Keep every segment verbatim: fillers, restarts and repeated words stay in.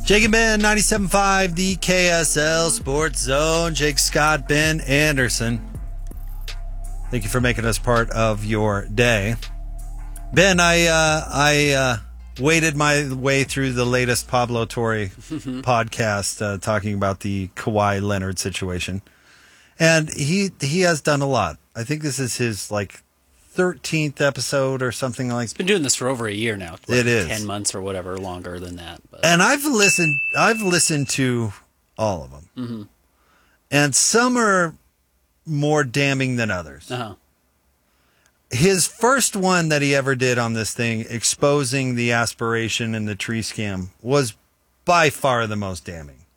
Jake and Ben, ninety-seven point five, the K S L Sports Zone. Jake Scott, Ben Anderson. Thank you for making us part of your day. Ben, I uh, I uh, waded my way through the latest Pablo Torre podcast uh, talking about the Kawhi Leonard situation. And he he has done a lot. I think this is his, like, thirteenth episode or something like that. He's been doing this for over a year now. Like it is. ten months or whatever, longer than that. But. And I've listened I've listened to all of them. Mm-hmm. And some are more damning than others. Uh-huh. His first one that he ever did on this thing, exposing the aspiration and the tree scam, was by far the most damning.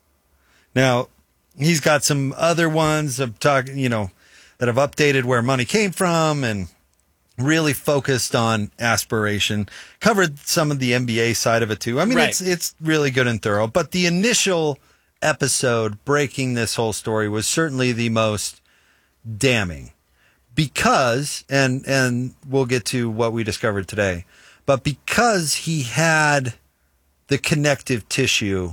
Now, he's got some other ones of talking, you know, that have updated where money came from and really focused on aspiration. Covered some of the N B A side of it too. I mean, right. it's it's really good and thorough. But the initial episode breaking this whole story was certainly the most damning because, and and we'll get to what we discovered today, but because he had the connective tissue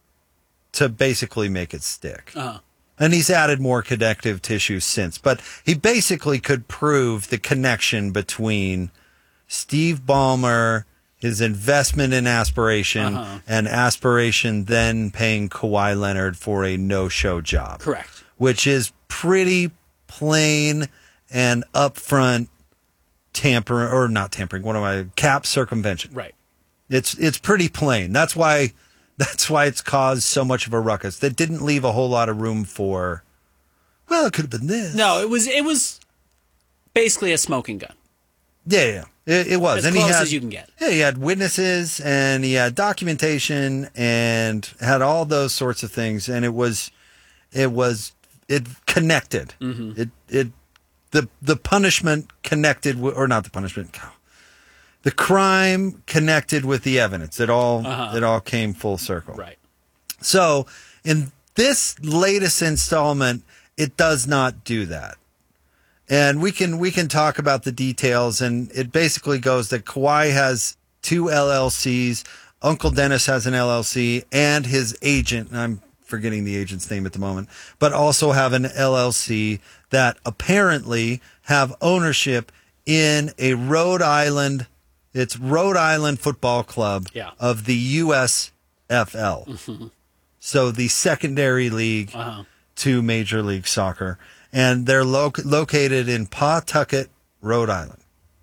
to basically make it stick. Uh-huh. And he's added more connective tissue since. But he basically could prove the connection between Steve Ballmer, his investment in Aspiration, uh-huh. and Aspiration then paying Kawhi Leonard for a no-show job. Correct. Which is pretty plain and upfront tampering, or not tampering, what am I, cap circumvention. Right. It's it's pretty plain. That's why... That's why it's caused so much of a ruckus. That didn't leave a whole lot of room for, well, it could have been this. No, it was it was basically a smoking gun. Yeah, yeah, it, it was. As and close he had, as you can get. Yeah, he had witnesses and he had documentation and had all those sorts of things. And it was, it was, it connected. Mm-hmm. It, it, the the punishment connected, with, or not the punishment. The crime connected with the evidence. It all uh-huh. it all came full circle. Right. So in this latest installment, it does not do that. And we can we can talk about the details. And it basically goes that Kawhi has two L L Cs. Uncle Dennis has an L L C, and his agent, and I'm forgetting the agent's name at the moment, but also have an L L C that apparently have ownership in a Rhode Island. It's Rhode Island Football Club yeah. of the U S F L. Mm-hmm. So the secondary league uh-huh. to Major League Soccer. And they're lo- located in Pawtucket, Rhode Island.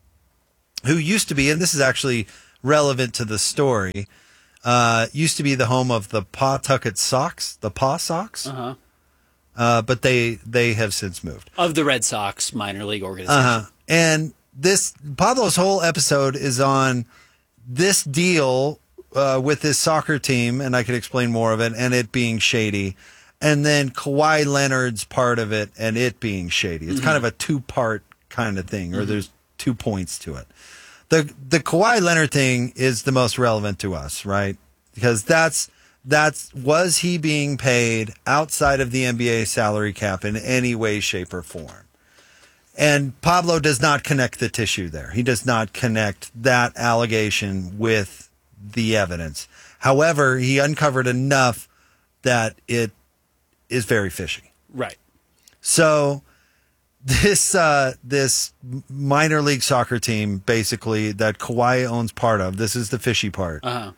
Who used to be, and this is actually relevant to the story, uh, used to be the home of the Pawtucket Sox, the Paw Sox. Uh-huh. Uh, but they, they have since moved. Of the Red Sox minor league organization. Uh-huh. And this Pablo's whole episode is on this deal uh, with this soccer team, and I could explain more of it, and it being shady, and then Kawhi Leonard's part of it and it being shady. It's mm-hmm. kind of a two-part kind of thing, or mm-hmm. there's two points to it. The the Kawhi Leonard thing is the most relevant to us, right? Because that's that's was he being paid outside of the N B A salary cap in any way, shape, or form? And Pablo does not connect the tissue there. He does not connect that allegation with the evidence. However, he uncovered enough that it is very fishy. Right. So this uh, this minor league soccer team, basically, that Kawhi owns part of, this is the fishy part. Uh-huh.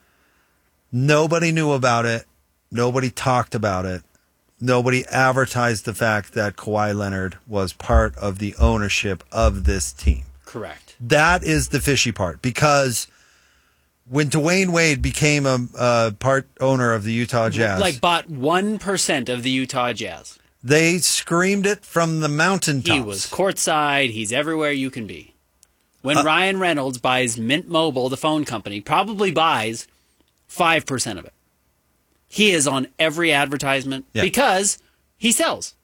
Nobody knew about it. Nobody talked about it. Nobody advertised the fact that Kawhi Leonard was part of the ownership of this team. Correct. That is the fishy part, because when Dwayne Wade became a, a part owner of the Utah Jazz, like bought one percent of the Utah Jazz, they screamed it from the mountaintops. He was courtside. He's everywhere you can be. When uh, Ryan Reynolds buys Mint Mobile, the phone company, probably buys five percent of it. He is on every advertisement yeah. because he sells.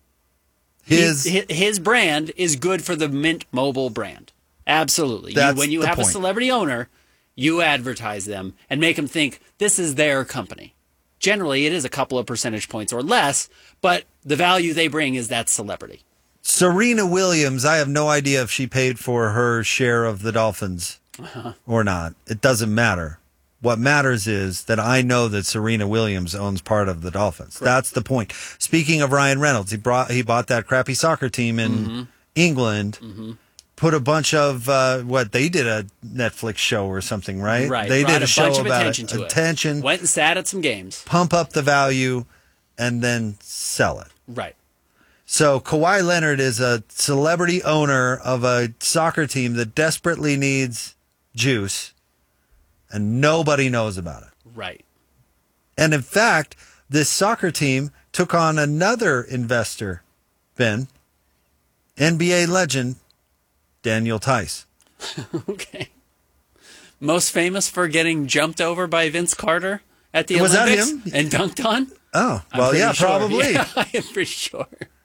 His he, his brand is good for the Mint Mobile brand. Absolutely. You, when you have point. a celebrity owner, you advertise them and make them think this is their company. Generally, it is a couple of percentage points or less, but the value they bring is that celebrity. Serena Williams, I have no idea if she paid for her share of the Dolphins uh-huh. or not. It doesn't matter. What matters is that I know that Serena Williams owns part of the Dolphins. Correct. That's the point. Speaking of Ryan Reynolds, he brought he bought that crappy soccer team in mm-hmm. England. Mm-hmm. Put a bunch of uh, what they did a Netflix show or something, right? Right. They Brought did a, a show bunch of about attention it. to attention. It. Went and sat at some games. Pump up the value, and then sell it. Right. So Kawhi Leonard is a celebrity owner of a soccer team that desperately needs juice, and nobody knows about it. Right. And in fact, this soccer team took on another investor, Ben, N B A legend, Daniel Tice. Okay. Most famous for getting jumped over by Vince Carter at the Was Olympics that him? and dunked on? Oh, well, yeah, sure. probably. Yeah, I am pretty sure.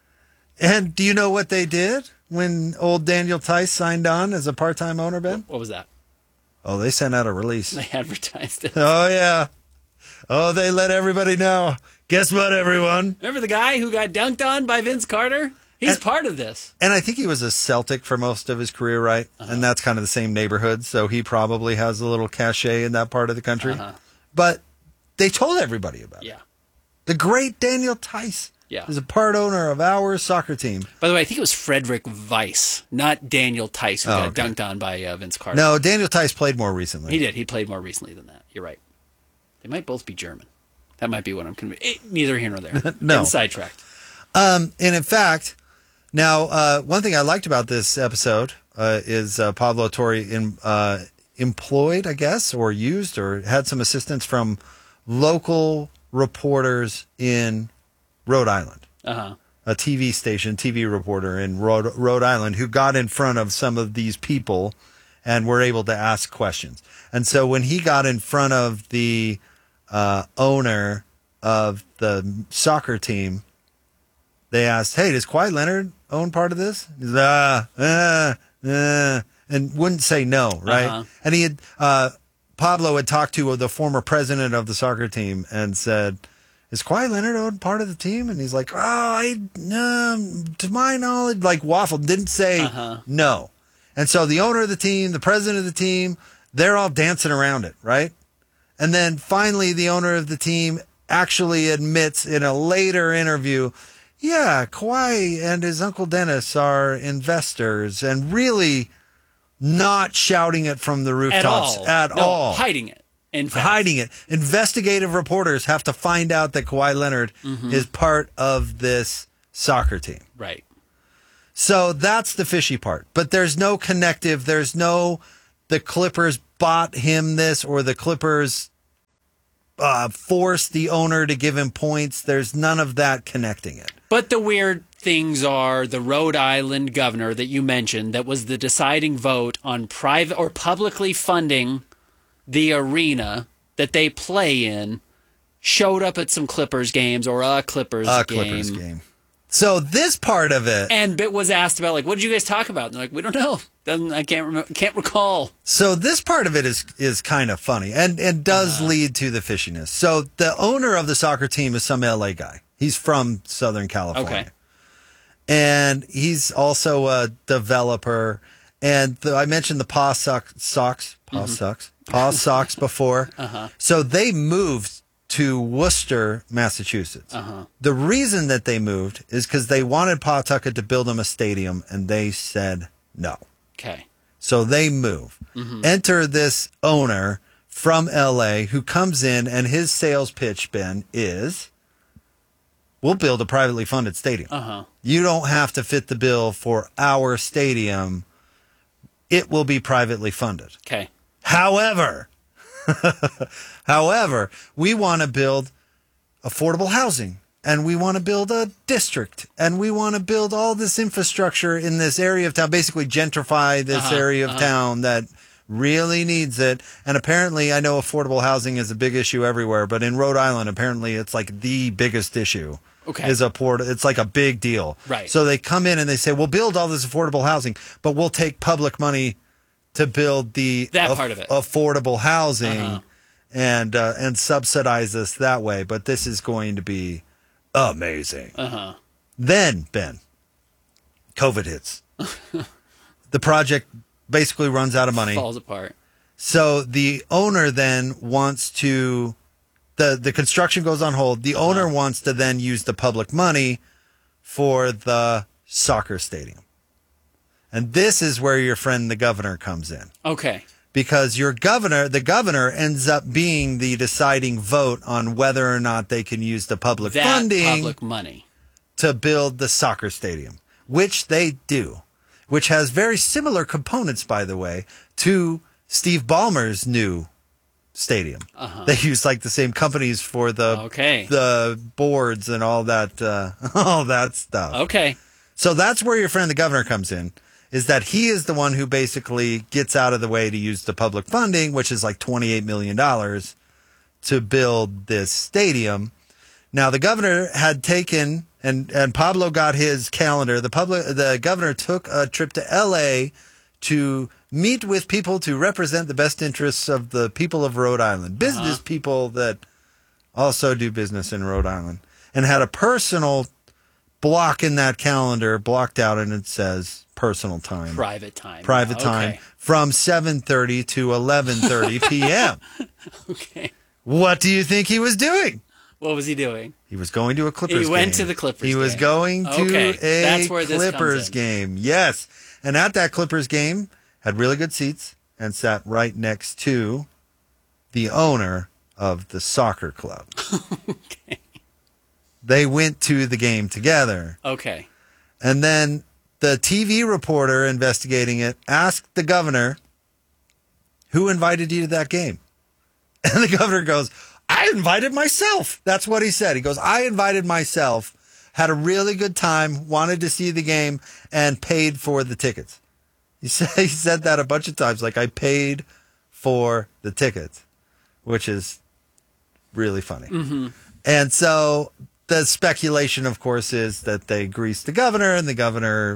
And do you know what they did when old Daniel Tice signed on as a part-time owner, Ben? What was that? Oh, they sent out a release. They advertised it. Oh, yeah. Oh, they let everybody know. Guess what, everyone? Remember the guy who got dunked on by Vince Carter? He's and, part of this. And I think he was a Celtic for most of his career, right? Uh-huh. And that's kind of the same neighborhood, so he probably has a little cachet in that part of the country. Uh-huh. But they told everybody about yeah. it. The great Daniel Tice yeah. is a part owner of our soccer team. By the way, I think it was Frederick Weiss, not Daniel Tice, who oh, got okay. dunked on by uh, Vince Carter. No, Daniel Tice played more recently. He did. He played more recently than that. You're right. They might both be German. That might be what I'm convinced. Eh, neither here nor there. No. Been sidetracked. Um, and in fact, now uh, one thing I liked about this episode uh, is uh, Pablo Torre in, uh, employed, I guess, or used, or had some assistance from local reporters in Rhode Island. Uh-huh. A T V station, T V reporter in Rhode, Rhode Island who got in front of some of these people and were able to ask questions. And so when he got in front of the uh, owner of the soccer team, they asked, hey, does Kawhi Leonard own part of this? He's like, ah, uh, uh, and wouldn't say no, right? Uh-huh. And he had, uh, Pablo had talked to the former president of the soccer team and said, is Kawhi Leonard own part of the team? And he's like, oh, I, um, to my knowledge, like waffled, didn't say uh-huh. no. And so the owner of the team, the president of the team, they're all dancing around it, right? And then finally the owner of the team actually admits in a later interview, yeah, Kawhi and his Uncle Dennis are investors, and really not shouting it from the rooftops at all. At no, all. Hiding it. In fact. Hiding it. Investigative reporters have to find out that Kawhi Leonard mm-hmm. is part of this soccer team. Right. So that's the fishy part. But there's no connective. There's no, the Clippers bought him this, or the Clippers uh, forced the owner to give him points. There's none of that connecting it. But the weird things are the Rhode Island governor that you mentioned that was the deciding vote on private or publicly funding the arena that they play in, showed up at some Clippers games or a Clippers a game. Clippers game. So this part of it, and Bit was asked about, like, what did you guys talk about? And they're like, we don't know. Doesn't I can't remember, can't recall. So this part of it is is kind of funny and and does uh, lead to the fishiness. So the owner of the soccer team is some L A guy. He's from Southern California, okay, and he's also a developer. And the, I mentioned the Paw Sox, Sox Paw mm-hmm. Sox, Paw Sox before. Uh-huh. So they moved to Worcester, Massachusetts. Uh-huh. The reason that they moved is because they wanted Pawtucket to build them a stadium, and they said no. Okay. So they move. Mm-hmm. Enter this owner from L A who comes in, and his sales pitch, Ben, is, we'll build a privately funded stadium. Uh-huh. You don't have to fit the bill for our stadium. It will be privately funded. Okay. However, however, we want to build affordable housing, and we want to build a district, and we want to build all this infrastructure in this area of town, basically gentrify this uh-huh, area of uh-huh. town that really needs it. And apparently, I know affordable housing is a big issue everywhere, but in Rhode Island, apparently it's like the biggest issue. Okay. Is a port. It's like a big deal. Right. So they come in and they say, we'll build all this affordable housing, but we'll take public money to build the that af- part of it. affordable housing uh-huh. and uh, and subsidize us that way. But this is going to be amazing. Uh-huh. Then, Ben, COVID hits. The project basically runs out of money. Falls apart. So the owner then wants to, the, the construction goes on hold. The owner uh-huh. wants to then use the public money for the soccer stadium. And this is where your friend the governor comes in. Okay. Because your governor, the governor ends up being the deciding vote on whether or not they can use the public that funding public money to build the soccer stadium, which they do, which has very similar components, by the way, to Steve Ballmer's new stadium. Uh-huh. They use like the same companies for the okay. the boards and all that uh, all that stuff. Okay. So that's where your friend the governor comes in, is that he is the one who basically gets out of the way to use the public funding, which is like twenty-eight million dollars to build this stadium. Now, the governor had taken, and, and Pablo got his calendar. The public, the governor took a trip to L A to meet with people to represent the best interests of the people of Rhode Island, business uh-huh. people that also do business in Rhode Island, and had a personal block in that calendar blocked out, and it says personal time. Private time. Private yeah, time okay. from seven thirty to eleven thirty p.m. Okay. What do you think he was doing? What was he doing? He was going to a Clippers game. He went to the Clippers He game. was going to okay. a That's where this Clippers comes in. game. Yes. And at that Clippers game, had really good seats and sat right next to the owner of the soccer club. Okay. They went to the game together. Okay. And then the T V reporter investigating it asked the governor, who invited you to that game? And the governor goes, I invited myself. That's what he said. He goes, I invited myself, had a really good time, wanted to see the game, and paid for the tickets. He said, he said that a bunch of times, like, I paid for the tickets, which is really funny. Mm-hmm. And so the speculation, of course, is that they greased the governor, and the governor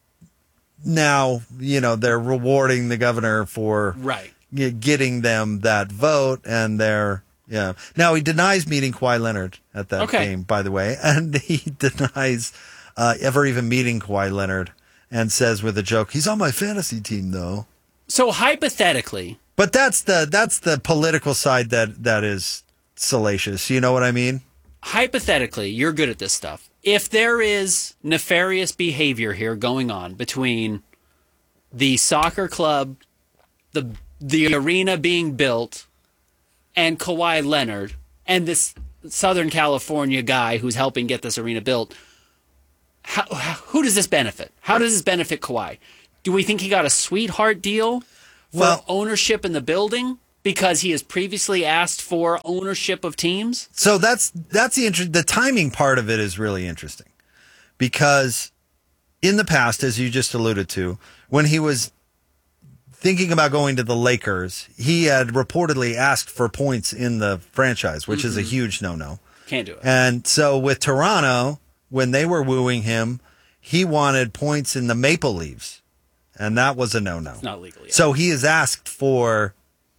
now, you know, they're rewarding the governor for right. getting them that vote, and they're, yeah. Now, he denies meeting Kawhi Leonard at that okay. game, by the way, and he denies uh, ever even meeting Kawhi Leonard, and says with a joke, he's on my fantasy team, though. So hypothetically, but that's the that's the political side that that is salacious. You know what I mean? Hypothetically, you're good at this stuff. If there is nefarious behavior here going on between the soccer club, the the arena being built, and Kawhi Leonard, and this Southern California guy who's helping get this arena built, how, how, who does this benefit? How does this benefit Kawhi? Do we think he got a sweetheart deal for well, ownership in the building because he has previously asked for ownership of teams? So that's that's the inter- the timing part of it is really interesting, because in the past, as you just alluded to, when he was thinking about going to the Lakers, he had reportedly asked for points in the franchise, which mm-hmm. is a huge no-no. Can't do it. And so with Toronto, when they were wooing him, he wanted points in the Maple Leafs, and that was a no-no. It's not legal yet. So he has asked for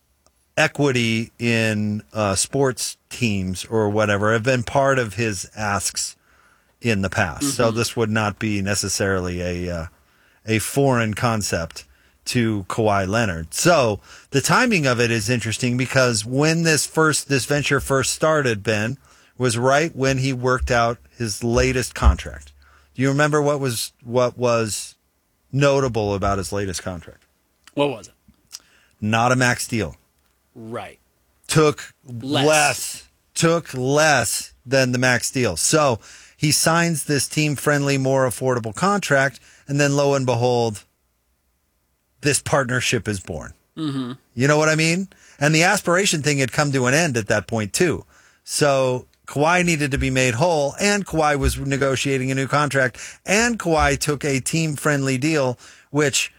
equity in uh, sports teams or whatever, have been part of his asks in the past. Mm-hmm. So this would not be necessarily a uh, a foreign concept to Kawhi Leonard. So the timing of it is interesting, because when this first this venture first started, Ben, was right when he worked out his latest contract. Do you remember what was what was notable about his latest contract? What was it? Not a max deal. Right. Took less. less. Took less than the max deal. So he signs this team-friendly, more affordable contract, and then lo and behold, this partnership is born. Mm-hmm. You know what I mean? And the aspiration thing had come to an end at that point, too. So Kawhi needed to be made whole, and Kawhi was negotiating a new contract, and Kawhi took a team-friendly deal, which,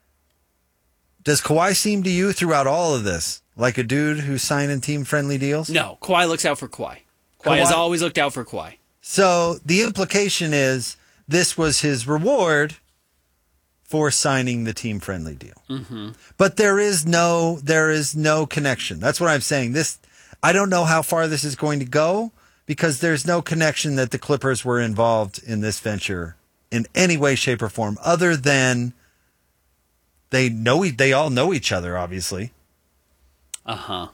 does Kawhi seem to you throughout all of this like a dude who's signing team-friendly deals? No, Kawhi looks out for Kawhi. Kawhi, Kawhi has always looked out for Kawhi. So the implication is this was his reward for signing the team-friendly deal. Mm-hmm. But there is no there is no connection. That's what I'm saying. This I don't know how far this is going to go, because there's no connection that the Clippers were involved in this venture in any way, shape, or form, other than they know they all know each other, obviously. Uh huh.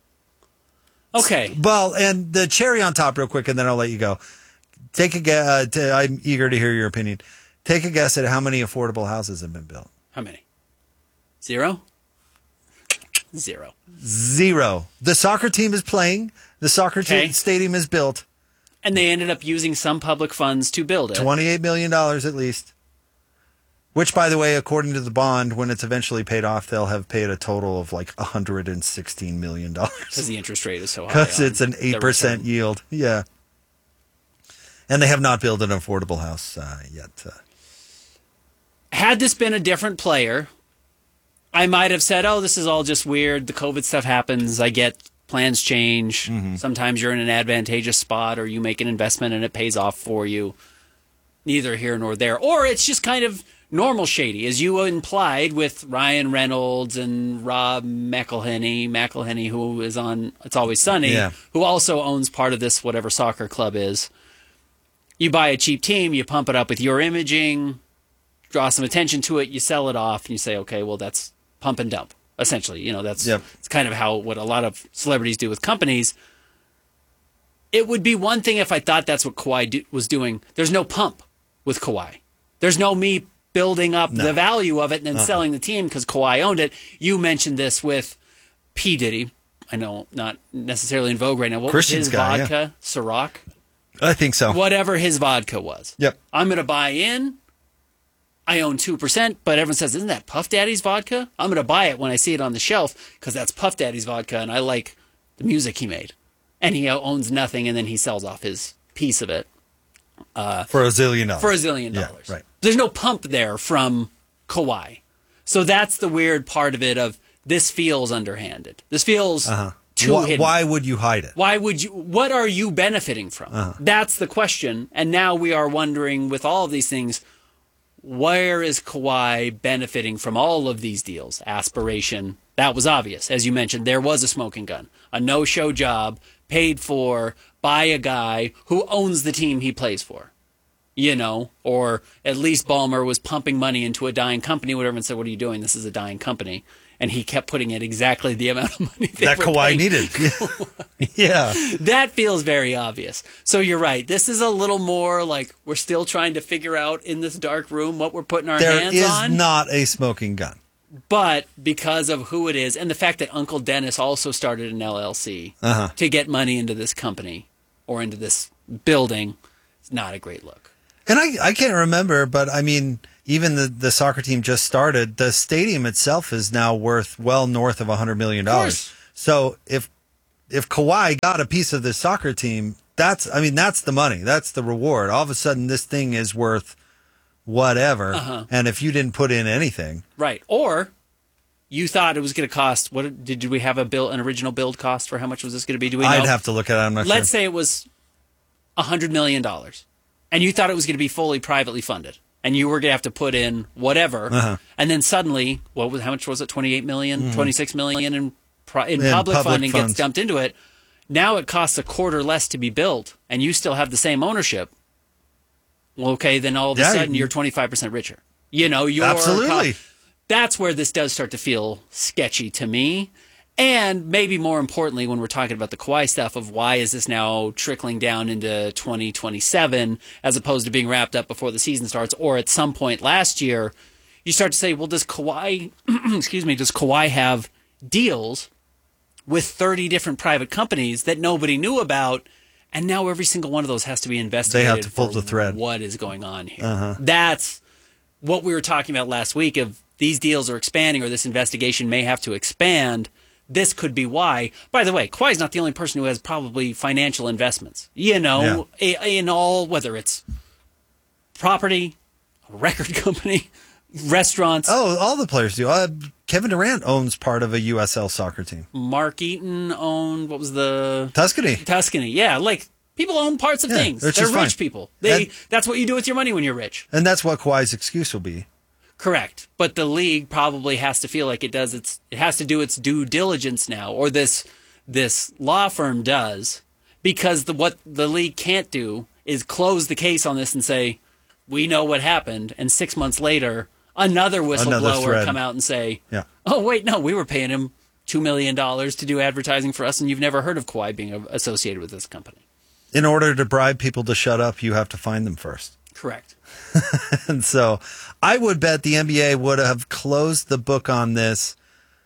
Okay. Well, and the cherry on top, real quick, and then I'll let you go. Take a guess. Uh, t- I'm eager to hear your opinion. Take a guess at how many affordable houses have been built. How many? Zero? Zero. Zero. The soccer team is playing. The soccer Okay. team stadium is built. And they ended up using some public funds to build it. twenty-eight million dollars at least. Which, by the way, according to the bond, when it's eventually paid off, they'll have paid a total of like one hundred sixteen million dollars. Because the interest rate is so high. Because on it's an the eight percent return. yield. Yeah. And they have not built an affordable house uh, yet. Uh, Had this been a different player, I might have said, oh, this is all just weird. The COVID stuff happens. I get plans change. Mm-hmm. Sometimes you're in an advantageous spot or you make an investment and it pays off for you. Neither here nor there. Or it's just kind of normal shady, as you implied with Ryan Reynolds and Rob McElhenney, McElhenney, who is on It's Always Sunny, Yeah. who also owns part of this whatever soccer club is. You buy a cheap team, you pump it up with your imaging, draw some attention to it, you sell it off, and you say, okay, well, that's pump and dump. Essentially, you know, that's Yep. it's kind of how what a lot of celebrities do with companies. It would be one thing if I thought that's what Kawhi do, was doing. There's no pump with Kawhi. There's no me building up the value of it and then Uh-huh. selling the team because Kawhi owned it. You mentioned this with P. Diddy. I know, not necessarily in vogue right now. What Christian's was his guy, yeah. vodka? Ciroc? I think so. Whatever his vodka was. Yep. I'm going to buy in. I own two percent, but everyone says, isn't that Puff Daddy's vodka? I'm going to buy it when I see it on the shelf because that's Puff Daddy's vodka and I like the music he made. And he owns nothing and then he sells off his piece of it For a zillion dollars. for a zillion Yeah, dollars. right. There's no pump there from Kawhi. So that's the weird part of it of this feels underhanded. This feels Uh-huh. too Why, hidden. why would you hide it? Why would you? What are you benefiting from? Uh-huh. That's the question. And now we are wondering with all of these things, where is Kawhi benefiting from all of these deals? Aspiration. That was obvious. As you mentioned, there was a smoking gun, a no-show job paid for by a guy who owns the team he plays for. You know, or at least Ballmer was pumping money into a dying company, whatever, and said, what are you doing? This is a dying company. And he kept putting in exactly the amount of money they That were Kawhi paying. needed. Yeah. That feels very obvious. So you're right. This is a little more like we're still trying to figure out in this dark room what we're putting our There hands is on. not a smoking gun. But because of who it is and the fact that Uncle Dennis also started an L L C Uh-huh. to get money into this company or into this building, it's not a great look. And I, I can't remember, but I mean, even the, the soccer team just started. The stadium itself is now worth well north of one hundred million dollars. course. So if if Kawhi got a piece of this soccer team, that's, I mean, that's the money. That's the reward. All of a sudden, this thing is worth whatever. Uh-huh. And if you didn't put in anything, Right. Or you thought it was going to cost, what did we have a bill, an original build cost for how much was this going to be? Do we know? I'd have to look at it. I'm not Let's sure. say it was one hundred million dollars and you thought it was going to be fully privately funded and you were going to have to put in whatever. Uh-huh. And then suddenly, what was, how much was it? twenty-eight million, Mm-hmm. twenty-six million in, pri- in In public, public funding funds. gets dumped into it. Now it costs a quarter less to be built and you still have the same ownership. Well, okay, then all of a Yeah, sudden you- you're twenty-five percent richer. You know, you're Absolutely. that's where this does start to feel sketchy to me. And maybe more importantly, when we're talking about the Kawhi stuff of why is this now trickling down into twenty twenty-seven as opposed to being wrapped up before the season starts or at some point last year, you start to say, well, does Kawhi, excuse me, does Kawhi have deals with thirty different private companies that nobody knew about? And now every single one of those has to be investigated. They have to pull for the thread. What is going on here? That's what we were talking about last week of these deals are expanding or this investigation may have to expand. This could be why. By the way, Kawhi's not the only person who has probably financial investments. You know, i- in all, whether it's property, a record company, restaurants. Oh, all the players do. Uh, Kevin Durant owns part of a U S L soccer team. Mark Eaton owned, what was the... Tuscany. Tuscany. Yeah, like people own parts of Yeah, things. which They're is rich fine. people. They And- That's what you do with your money when you're rich. And that's what Kawhi's excuse will be. Correct. But the league probably has to feel like it does its it has to do its due diligence now, or this this law firm does, because the what the league can't do is close the case on this and say, we know what happened, and six months later another Another whistleblower thread. come out and say, Yeah. oh wait, no, we were paying him two million dollars to do advertising for us, and you've never heard of Kawhi being associated with this company. In order to bribe people to shut up, you have to find them first. Correct. And so I would bet the N B A would have closed the book on this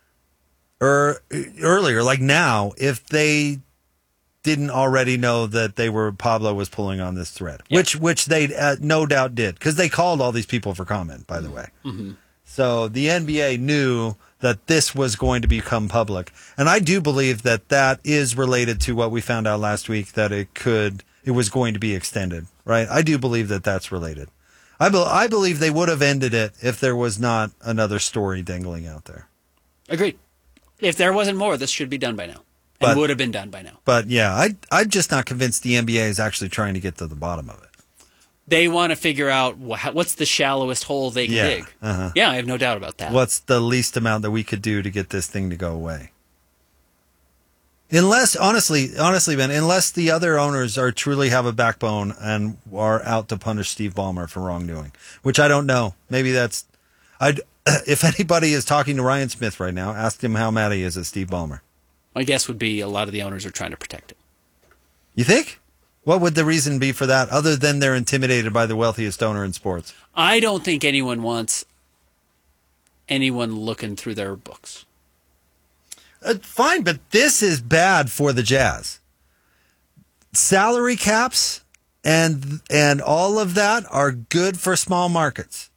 er, earlier, like now, if they didn't already know that they were Pablo was pulling on this thread, yeah. which which they uh, no doubt did, because they called all these people for comment, by the way. Mm-hmm. So the N B A knew that this was going to become public. And I do believe that that is related to what we found out last week, that it could, it was going to be extended, right? I do believe that that's related. I, be, I believe they would have ended it if there was not another story dangling out there. Agreed. If there wasn't more, this should be done by now. And But- would have been done by now. But yeah, I, I'm just not convinced the N B A is actually trying to get to the bottom of it. They want to figure out wh- what's the shallowest hole they can Yeah, dig. uh-huh. Yeah, I have no doubt about that. What's the least amount that we could do to get this thing to go away? Unless, honestly, honestly, man, unless the other owners are truly have a backbone and are out to punish Steve Ballmer for wrongdoing, which I don't know. Maybe that's, I'd, if anybody is talking to Ryan Smith right now, ask him how mad he is at Steve Ballmer. My guess would be a lot of the owners are trying to protect it. You think? What would the reason be for that, other than they're intimidated by the wealthiest owner in sports? I don't think anyone wants anyone looking through their books. Uh, fine, but this is bad for the Jazz. Salary caps and and all of that are good for small markets.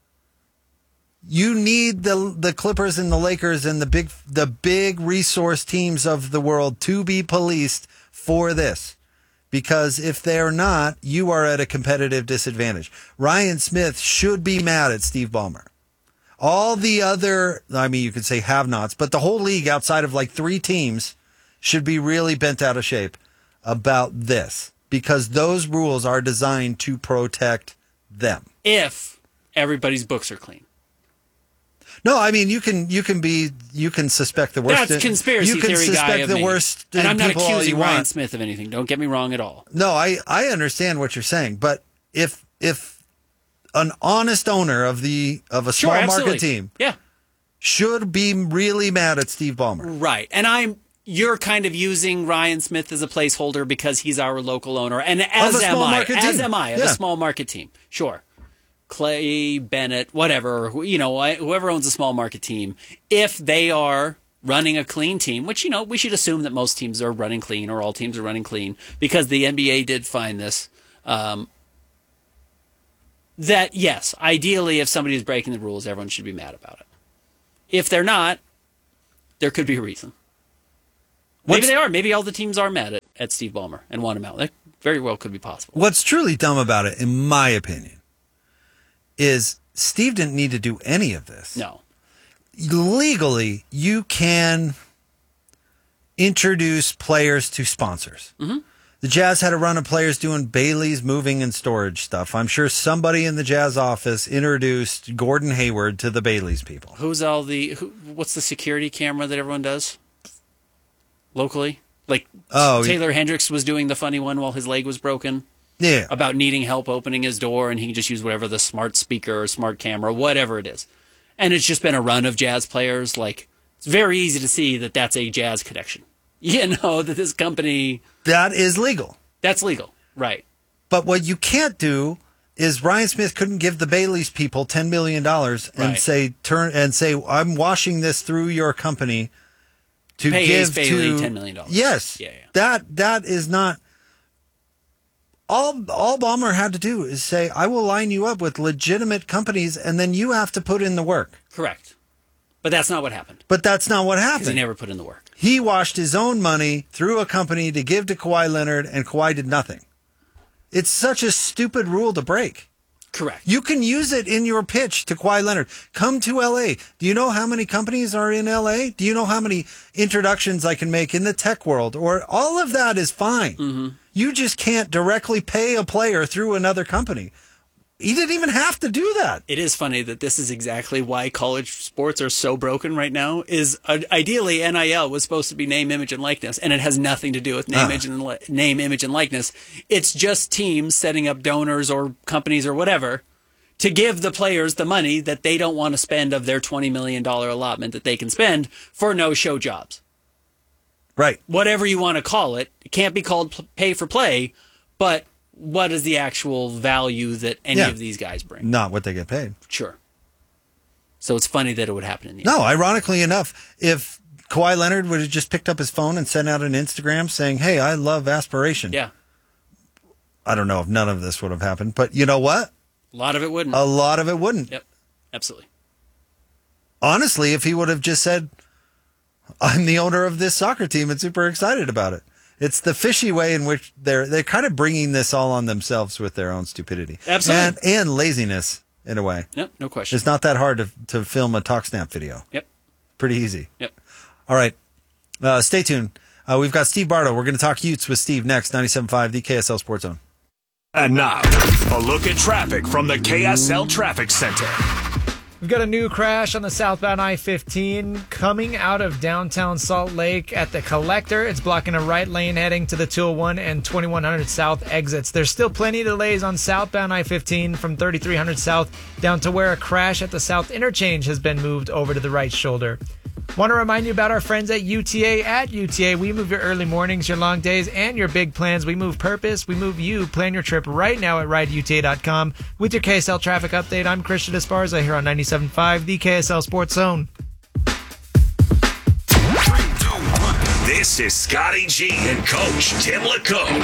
You need the the Clippers and the Lakers and the big the big resource teams of the world to be policed for this. Because if they're not, you are at a competitive disadvantage. Ryan Smith should be mad at Steve Ballmer. All the other, I mean, you could say have-nots, but the whole league outside of like three teams should be really bent out of shape about this, because those rules are designed to protect them. If everybody's books are clean. No, I mean, you can you can be you can suspect the worst. That's conspiracy you can theory suspect guy of the me. worst, and I'm not people all accusing you Ryan want. Smith of anything. Don't get me wrong at all. No, I, I understand what you're saying, but if if an honest owner of the of a Sure, small absolutely. market team Yeah. should be really mad at Steve Ballmer. Right. And I'm you're kind of using Ryan Smith as a placeholder because he's our local owner. And as Of a am small I. market As team. am I of Yeah. a small market team. Sure. Clay, Bennett, whatever, who- you know, whoever owns a small market team, if they are running a clean team, which, you know, we should assume that most teams are running clean or all teams are running clean because the N B A did find this, um, that, yes, ideally, if somebody is breaking the rules, everyone should be mad about it. If they're not, there could be a reason. Maybe What's- they are. Maybe all the teams are mad at, at Steve Ballmer and want him out. That very well could be possible. What's truly dumb about it, in my opinion, is Steve didn't need to do any of this. No. Legally, you can introduce players to sponsors. Mm-hmm. The Jazz had a run of players doing Bailey's moving and storage stuff. I'm sure somebody in the Jazz office introduced Gordon Hayward to the Bailey's people. Who's all the, who, what's the security camera that everyone does locally? Like Oh, Taylor Hendricks was doing the funny one while his leg was broken yeah. about needing help opening his door, and he can just use whatever the smart speaker or smart camera, whatever it is. And it's just been a run of Jazz players. Like, it's very easy to see that that's a Jazz connection. You know, that this company, That is legal. that's legal. Right. But what you can't do is Ryan Smith couldn't give the Bailey's people ten million dollars and Right. say turn and say I'm washing this through your company to Pay give Ace Bailey to ten million dollars. Yes. Yeah, yeah. That that is not all all Ballmer had to do is say I will line you up with legitimate companies and then you have to put in the work. Correct. But that's not what happened. But that's not what Because happened. he never put in the work. He washed his own money through a company to give to Kawhi Leonard, and Kawhi did nothing. It's such a stupid rule to break. Correct. You can use it in your pitch to Kawhi Leonard. Come to L A. Do you know how many companies are in L A? Do you know how many introductions I can make in the tech world? Or all of that is fine. Mm-hmm. You just can't directly pay a player through another company. He didn't even have to do that. It is funny that this is exactly why college sports are so broken right now. Is uh, ideally N I L was supposed to be name, image, and likeness, and it has nothing to do with name, Uh. image, and li- name, image, and likeness. It's just teams setting up donors or companies or whatever to give the players the money that they don't want to spend of their twenty million dollars allotment that they can spend for no-show jobs. Right. Whatever you want to call it. It can't be called pay for play, but what is the actual value that any Yeah. of these guys bring? Not what they get paid. Sure. So it's funny that it would happen in the No, ironically enough, if Kawhi Leonard would have just picked up his phone and sent out an Instagram saying, hey, I love aspiration. Yeah. I don't know if none of this would have happened, but you know what? A lot of it wouldn't. A lot of it wouldn't. Yep. Absolutely. Honestly, if he would have just said, I'm the owner of this soccer team and super excited about it. It's the fishy way in which they're they're kind of bringing this all on themselves with their own stupidity. Absolutely. And, and laziness, in a way. Yep, no question. It's not that hard to, to film a TalkSnap video. Yep. Pretty easy. Yep. All right. Uh, stay tuned. Uh, we've got Steve Bardo. We're going to talk Utes with Steve next. ninety-seven point five, the K S L Sports Zone. And now, a look at traffic from the K S L Traffic Center. We've got a new crash on the southbound I fifteen coming out of downtown Salt Lake at the Collector. It's blocking a right lane heading to the two oh one and twenty-one hundred South exits. There's still plenty of delays on southbound I fifteen from thirty-three hundred South down to where a crash at the South Interchange has been moved over to the right shoulder. Want to remind you about our friends at U T A. At U T A, we move your early mornings, your long days, and your big plans. We move purpose. We move you. Plan your trip right now at ride U T A dot com. With your K S L traffic update, I'm Christian Esparza here on ninety-seven point five, the K S L Sports Zone. This is Scotty G and Coach Tim LeComb.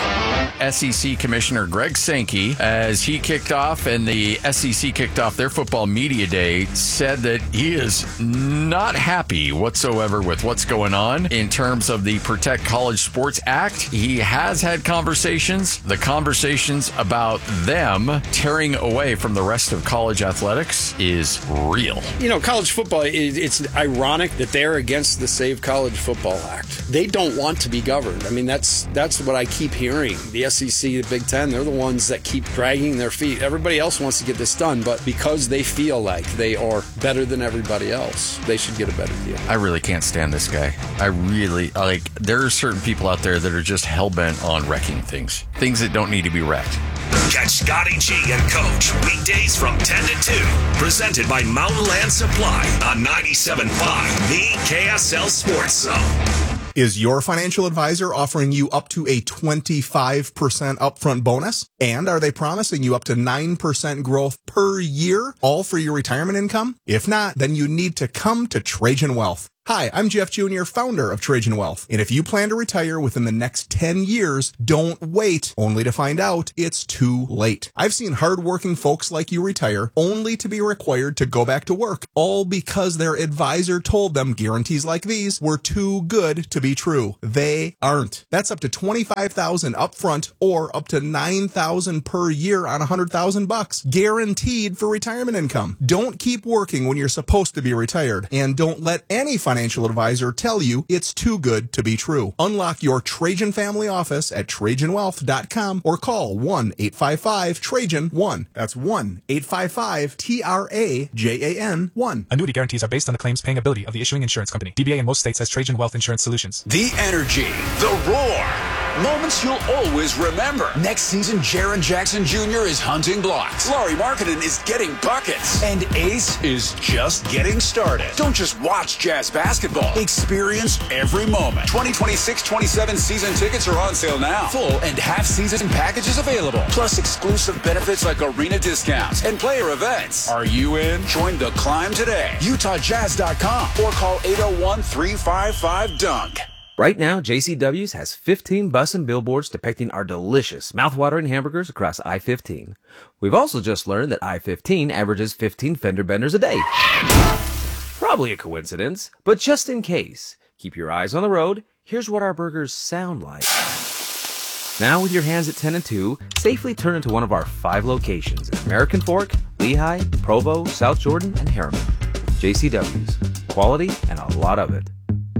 S E C Commissioner Greg Sankey, as he kicked off and the S E C kicked off their football media day, said that he is not happy whatsoever with what's going on in terms of the Protect College Sports Act. He has had conversations, the conversations about them tearing away from the rest of college athletics is real. You know, college football, it's ironic that they're against the Save College Football Act. They don't want to be governed. I mean, that's that's what I keep hearing. The S E C, the Big Ten, they're the ones that keep dragging their feet. Everybody else wants to get this done, but because they feel like they are better than everybody else, they should get a better deal. I really can't stand this guy. I really, like, there are certain people out there that are just hell-bent on wrecking things. Things that don't need to be wrecked. Catch Scotty G and Coach weekdays from ten to two. Presented by Mountain Land Supply on ninety-seven point five, the K S L Sports Zone. Is your financial advisor offering you up to a twenty-five percent upfront bonus? And are they promising you up to nine percent growth per year, all for your retirement income? If not, then you need to come to Trajan Wealth. Hi, I'm Jeff Junior, founder of Trajan Wealth. And if you plan to retire within the next ten years, don't wait only to find out it's too late. I've seen hardworking folks like you retire only to be required to go back to work, all because their advisor told them guarantees like these were too good to be true. They aren't. That's up to twenty-five thousand dollars upfront or up to nine thousand dollars per year on one hundred thousand bucks, guaranteed for retirement income. Don't keep working when you're supposed to be retired, and don't let any financial financial advisor tell you it's too good to be true. Unlock your Trajan family office at Trajan Wealth dot com or call one eight five five Trajan one. That's one eight five five T R A J A N one. Annuity guarantees are based on the claims paying ability of the issuing insurance company. D B A in most states has Trajan Wealth Insurance Solutions. The energy, the roar, moments you'll always remember. Next season, Jaren Jackson Junior is hunting blocks. Laurie Marketing is getting buckets. And Ace is just getting started. Don't just watch Jazz basketball. Experience every moment. twenty twenty-six twenty-seven season tickets are on sale now. Full and half season packages available. Plus exclusive benefits like arena discounts and player events. Are you in? Join the climb today. Utah Jazz dot com or call eight oh one, three five five, dunk. Right now, J C W's has fifteen bus and billboards depicting our delicious, mouthwatering hamburgers across I fifteen. We've also just learned that I fifteen averages fifteen fender benders a day. Probably a coincidence, but just in case, keep your eyes on the road. Here's what our burgers sound like. Now, with your hands at ten and two, safely turn into one of our five locations in American Fork, Lehigh, Provo, South Jordan, and Harriman. J C W's. Quality and a lot of it.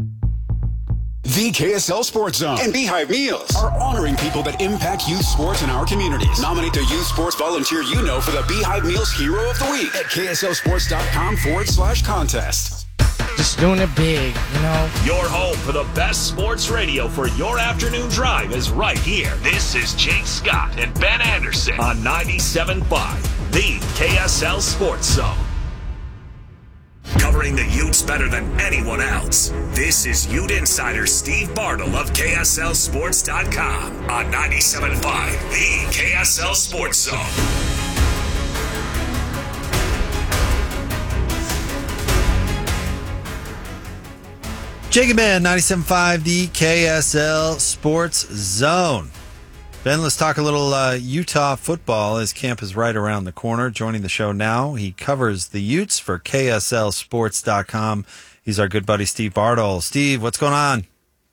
The K S L Sports Zone and Beehive Meals are honoring people that impact youth sports in our communities. Nominate the youth sports volunteer you know for the Beehive Meals Hero of the Week at K S L Sports dot com forward slash contest. Just doing it big, you know? Your home for the best sports radio for your afternoon drive is right here. This is Jake Scott and Ben Anderson on ninety-seven point five, the K S L Sports Zone. Covering the Utes better than anyone else. This is Ute Insider Steve Bartle of K S L Sports dot com on ninety-seven point five, the K S L Sports Zone. Jake and Ben, ninety-seven point five, the K S L Sports Zone. Ben, let's talk a little uh, Utah football as camp is right around the corner. Joining the show now, he covers the Utes for K S L Sports dot com. He's our good buddy, Steve Bartle. Steve, what's going on?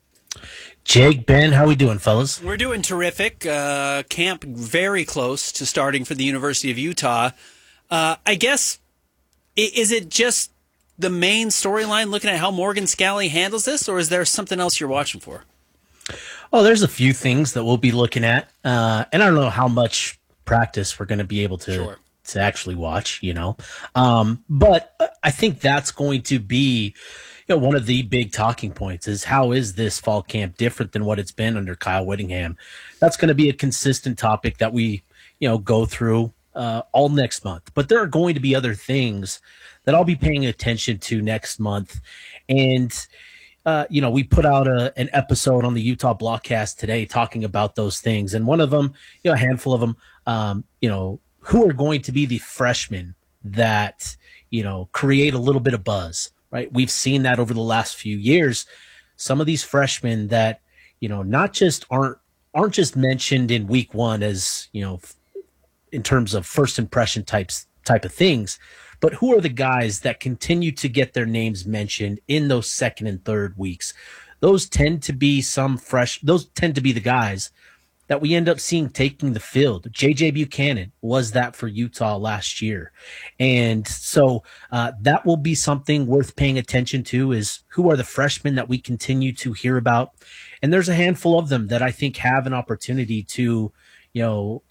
Jake, Ben, how we doing, fellas? We're doing terrific. Uh, camp very close to starting for the University of Utah. Uh, I guess, is it just the main storyline looking at how Morgan Scalley handles this, or is there something else you're watching for? Oh, there's a few things that we'll be looking at, uh, and I don't know how much practice we're going to be able to Sure. to actually watch, you know. Um, but I think that's going to be, you know, one of the big talking points is how is this fall camp different than what it's been under Kyle Whittingham? That's going to be a consistent topic that we, you know, go through uh, all next month. But there are going to be other things that I'll be paying attention to next month, and. Uh, you know, we put out a, an episode on the Utah Blockcast today talking about those things. And one of them, you know, a handful of them, um, you know, who are going to be the freshmen that, you know, create a little bit of buzz, right? We've seen that over the last few years. Some of these freshmen that, you know, not just aren't, aren't just mentioned in week one as, you know, in terms of first impression types, type of things, but who are the guys that continue to get their names mentioned in those second and third weeks? Those tend to be some fresh, those tend to be the guys that we end up seeing taking the field. J J Buchanan was that for Utah last year. And so uh, that will be something worth paying attention to is who are the freshmen that we continue to hear about. And there's a handful of them that I think have an opportunity to, you know,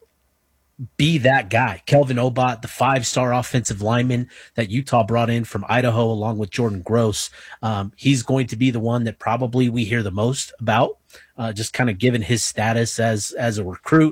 be that guy. Kelvin Obot, the five-star offensive lineman that Utah brought in from Idaho along with Jordan Gross. Um, he's going to be the one that probably we hear the most about, uh, just kind of given his status as, as a recruit.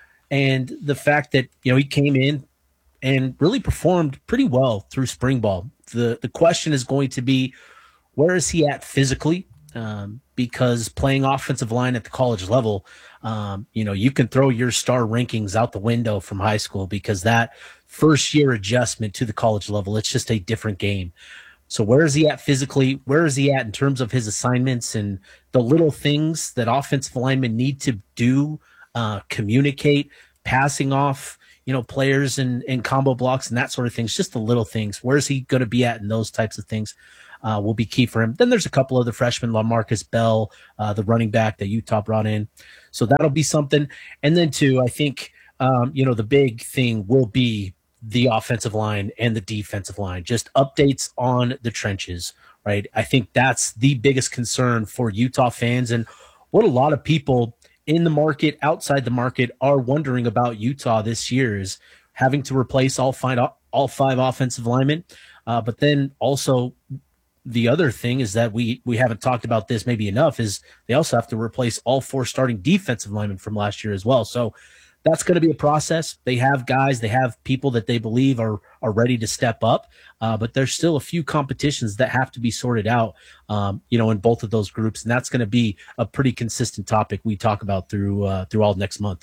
And the fact that, you know, he came in and really performed pretty well through spring ball. The, the question is going to be, where is he at physically? Um, because playing offensive line at the college level, um, you know, you can throw your star rankings out the window from high school because that first year adjustment to the college level, it's just a different game. So where is he at physically? Where is he at in terms of his assignments and the little things that offensive linemen need to do, uh, communicate, passing off, you know, players and, and combo blocks and that sort of things, just the little things. Where is he going to be at in those types of things? Uh, will be key for him. Then there's a couple other freshmen, LaMarcus Bell, uh, the running back that Utah brought in. So that'll be something. And then, too, I think, um, you know, the big thing will be the offensive line and the defensive line, just updates on the trenches, right? I think that's the biggest concern for Utah fans and what a lot of people in the market, outside the market, are wondering about Utah this year is having to replace all five, all five offensive linemen, uh, but then also – the other thing is that we we haven't talked about this maybe enough is they also have to replace all four starting defensive linemen from last year as well. So that's going to be a process. They have guys, they have people that they believe are are ready to step up, uh, but there's still a few competitions that have to be sorted out, um, you know, in both of those groups, and that's going to be a pretty consistent topic we talk about through uh, through all next month.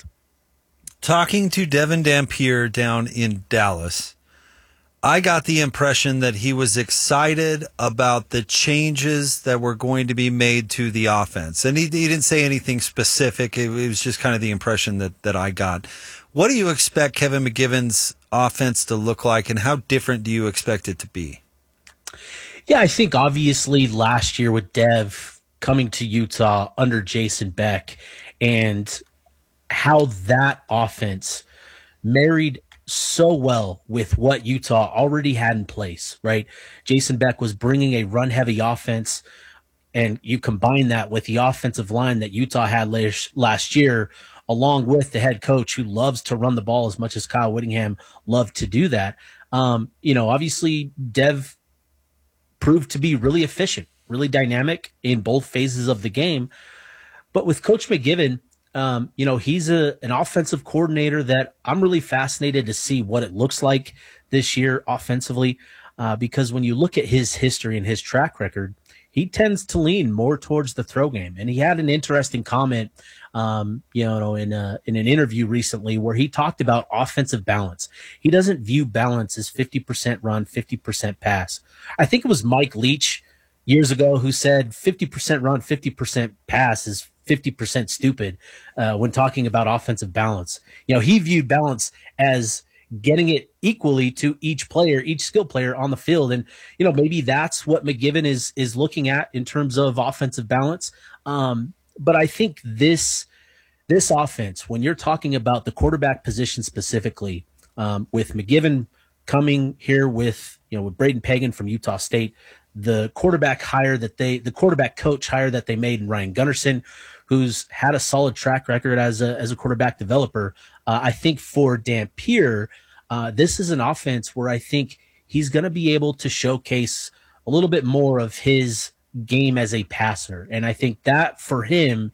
Talking to Devin Dampier down in Dallas, I got the impression that he was excited about the changes that were going to be made to the offense. And he, he didn't say anything specific. It, it was just kind of the impression that, that I got. What do you expect Kevin McGivern's offense to look like, and how different do you expect it to be? Yeah, I think obviously last year with Dev coming to Utah under Jason Beck and how that offense married so well with what Utah already had in place, right? Jason Beck was bringing a run-heavy offense, and you combine that with the offensive line that Utah had last year, along with the head coach who loves to run the ball as much as Kyle Whittingham loved to do that. Um, you know, obviously Dev proved to be really efficient, really dynamic in both phases of the game. But with Coach McGiven, um, you know, he's a an offensive coordinator that I'm really fascinated to see what it looks like this year offensively, uh, because when you look at his history and his track record, he tends to lean more towards the throw game. And he had an interesting comment, um, you know, in a, in an interview recently where he talked about offensive balance. He doesn't view balance as fifty percent run, fifty percent pass. I think it was Mike Leach years ago who said fifty percent run, fifty percent pass is fifty percent stupid uh, when talking about offensive balance. You know, he viewed balance as getting it equally to each player, each skill player on the field. And, you know, maybe that's what McGiven is, is looking at in terms of offensive balance. Um, but I think this, this offense, when you're talking about the quarterback position specifically, um, with McGiven coming here with, you know, with Braden Pagan from Utah State, the quarterback hire that they, the quarterback coach hire that they made in Ryan Gunderson, who's had a solid track record as a, as a quarterback developer. Uh, I think for Dampier, uh, this is an offense where I think he's going to be able to showcase a little bit more of his game as a passer. And I think that for him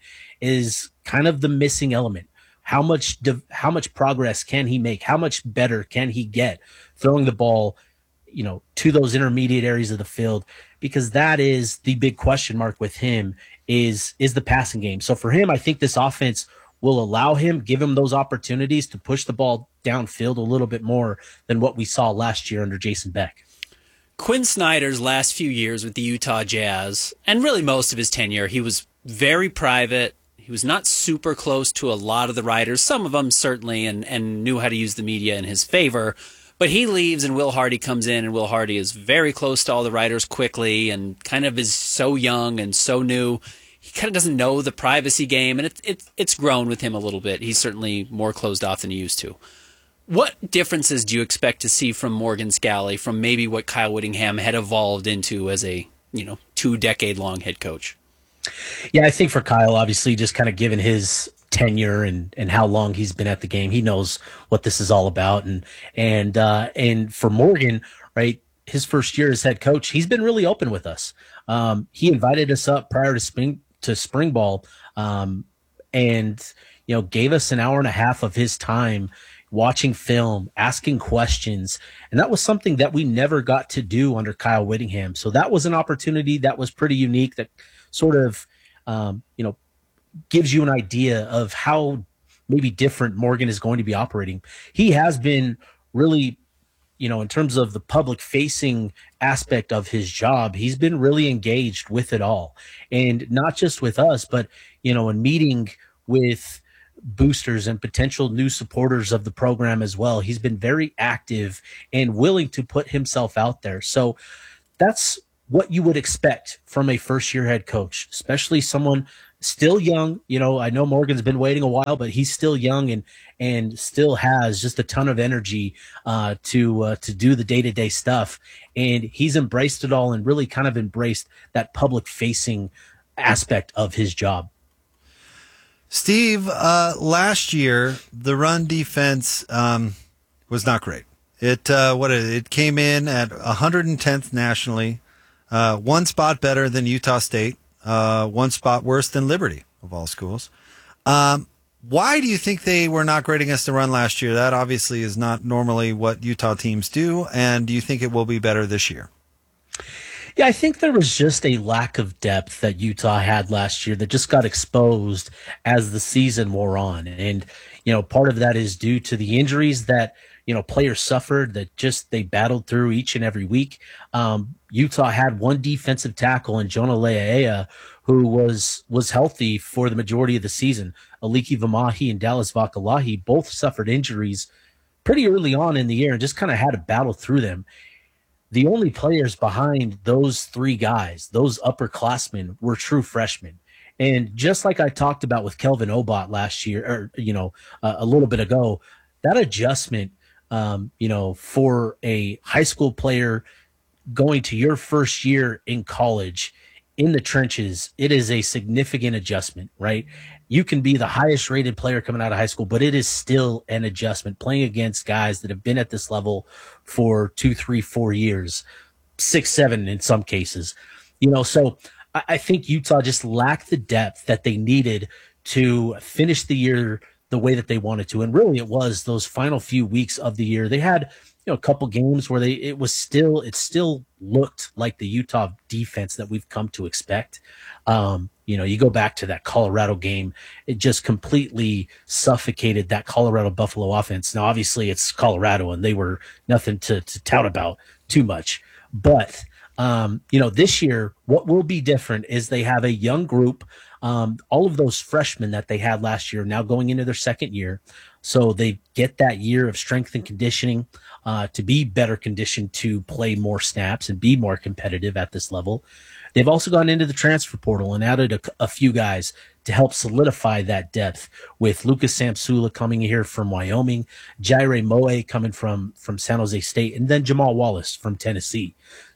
is kind of the missing element. How much, de- how much progress can he make? How much better can he get throwing the ball, you know, to those intermediate areas of the field? Because that is the big question mark with him is, is the passing game. So for him, I think this offense will allow him, give him those opportunities to push the ball downfield a little bit more than what we saw last year under Jason Beck. Quinn Snyder's last few years with the Utah Jazz, and really most of his tenure, he was very private. He was not super close to a lot of the writers, some of them certainly, and, and knew how to use the media in his favor. But he leaves and Will Hardy comes in, and Will Hardy is very close to all the writers quickly and kind of is so young and so new. He kind of doesn't know the privacy game, and it's it, it's grown with him a little bit. He's certainly more closed off than he used to. What differences do you expect to see from Morgan Scalley from maybe what Kyle Whittingham had evolved into as a, you know, two-decade-long head coach? Yeah, I think for Kyle, obviously, just kind of given his tenure and, and how long he's been at the game, he knows what this is all about. And and uh, and for Morgan, right, his first year as head coach, he's been really open with us. Um, he invited us up prior to spring to spring ball, um, and you know, gave us an hour and a half of his time watching film, asking questions. And that was something that we never got to do under Kyle Whittingham. So that was an opportunity that was pretty unique, that sort of, um, you know, gives you an idea of how maybe different Morgan is going to be operating. He has been really, you know, in terms of the public facing aspect of his job, he's been really engaged with it all. And not just with us, but, you know, in meeting with boosters and potential new supporters of the program as well. He's been very active and willing to put himself out there. So that's what you would expect from a first year head coach, especially someone still young. You know, I know Morgan's been waiting a while, but he's still young and and still has just a ton of energy uh, to uh, to do the day-to-day stuff. And he's embraced it all and really kind of embraced that public-facing aspect of his job. Steve, uh, last year the run defense um, was not great. It uh, what it, it came in at one hundred tenth nationally, uh, one spot better than Utah State, uh, one spot worse than Liberty of all schools. Um, why do you think they were not great against the run last year? That obviously is not normally what Utah teams do. And do you think it will be better this year? Yeah, I think there was just a lack of depth that Utah had last year that just got exposed as the season wore on. And, you know, part of that is due to the injuries that, you know, players suffered that just they battled through each and every week. Um, Utah had one defensive tackle in Jonah Lea'ea who was was healthy for the majority of the season. Aliki Vamahi and Dallas Vakalahi both suffered injuries pretty early on in the year and just kind of had to battle through them. The only players behind those three guys, those upperclassmen, were true freshmen. And just like I talked about with Kelvin Obot last year, or, you know, uh, a little bit ago, that adjustment, um, you know, for a high school player going to your first year in college in the trenches, it is a significant adjustment, right? You can be the highest rated player coming out of high school, but it is still an adjustment playing against guys that have been at this level for two, three, four years. six, seven in some cases. You know, so I, I think Utah just lacked the depth that they needed to finish the year the way that they wanted to. And really it was those final few weeks of the year. They had, you know, a couple games where they, it was still, it still looked like the Utah defense that we've come to expect. Um, you know, you go back to that Colorado game, it just completely suffocated that Colorado Buffalo offense. Now, obviously it's Colorado and they were nothing to, to tout about too much, but um, you know, this year, what will be different is they have a young group. Um, all of those freshmen that they had last year now going into their second year. So they get that year of strength and conditioning uh, to be better conditioned to play more snaps and be more competitive at this level. They've also gone into the transfer portal and added a, a few guys to help solidify that depth, with Lucas Samsula coming here from Wyoming, Jaire Moe coming from, from San Jose State, and then Jamal Wallace from Tennessee.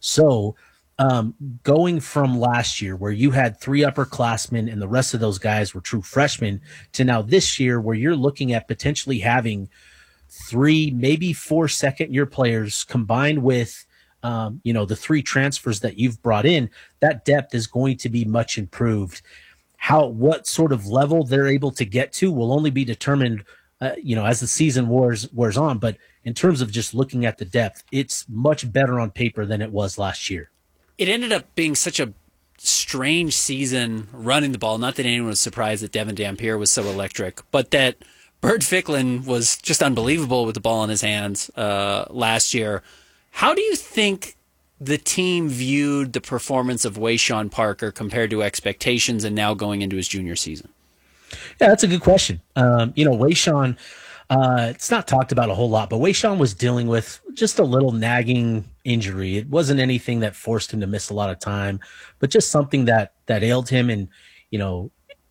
So Um, going from last year where you had three upperclassmen and the rest of those guys were true freshmen to now this year where you're looking at potentially having three, maybe four second year players combined with, um, you know, the three transfers that you've brought in, that depth is going to be much improved. How, what sort of level they're able to get to will only be determined, uh, you know, as the season wears, wears on. But in terms of just looking at the depth, it's much better on paper than it was last year. It ended up being such a strange season running the ball. Not that anyone was surprised that Devin Dampier was so electric, but that Bird Ficklin was just unbelievable with the ball in his hands uh, last year. How do you think the team viewed the performance of Wayshawn Parker compared to expectations and now going into his junior season? Yeah, that's a good question. Um, you know, Wayshawn, uh, it's not talked about a whole lot, but Wayshawn was dealing with just a little nagging injury. It wasn't anything that forced him to miss a lot of time, but just something that, that ailed him. And, you know,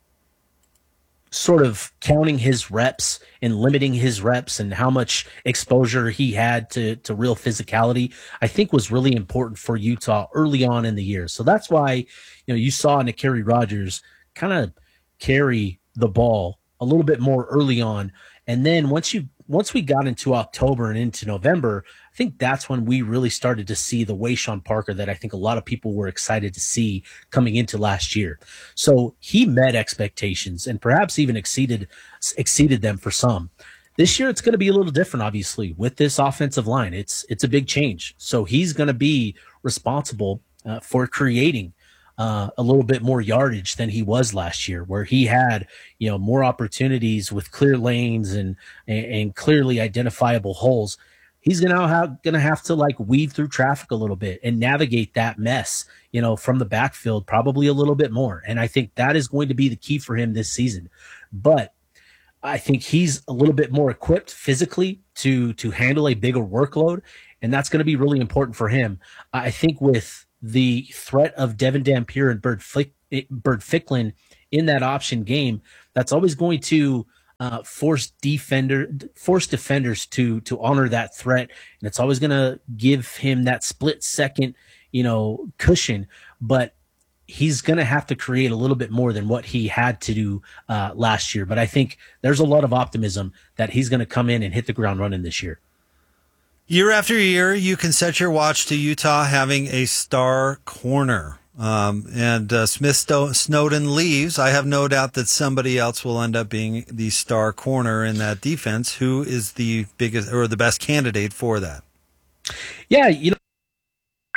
sort of counting his reps and limiting his reps and how much exposure he had to, to real physicality, I think was really important for Utah early on in the year. So that's why, you know, you saw Nakari Rogers kind of carry the ball a little bit more early on. And then once you, once we got into October and into November, I think that's when we really started to see the Wayshawn Parker that I think a lot of people were excited to see coming into last year. So he met expectations and perhaps even exceeded, exceeded them for some. This year, it's going to be a little different, obviously, with this offensive line. It's, it's a big change. So he's going to be responsible uh, for creating Uh, a little bit more yardage than he was last year, where he had, you know, more opportunities with clear lanes and and, and clearly identifiable holes. He's gonna have gonna have to like weave through traffic a little bit and navigate that mess, you know, from the backfield probably a little bit more. And I think that is going to be the key for him this season. But I think he's a little bit more equipped physically to to handle a bigger workload, and that's going to be really important for him. I think with the threat of Devin Dampier and Bird, Flick, Bird Ficklin in that option game, that's always going to uh, force defender, force defenders to to honor that threat, and it's always going to give him that split second, you know, cushion. But he's going to have to create a little bit more than what he had to do uh, last year. But I think there's a lot of optimism that he's going to come in and hit the ground running this year. Year after year, you can set your watch to Utah having a star corner. Um, and uh, Smith Sto- Snowden leaves. I have no doubt that somebody else will end up being the star corner in that defense. Who is the biggest or the best candidate for that? Yeah, you